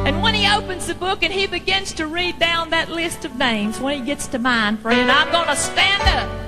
And when he opens the book and he begins to read down that list of names, when he gets to mine, friend, I'm going to stand up